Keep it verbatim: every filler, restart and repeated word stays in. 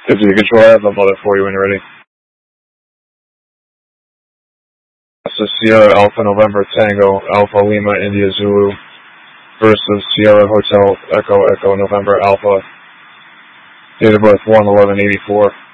If you control, I have the mother for you when you're ready. This is Sierra Alpha November Tango Alpha Lima India Zulu versus Sierra Hotel Echo Echo November Alpha. Date of birth one eleven eighty-four.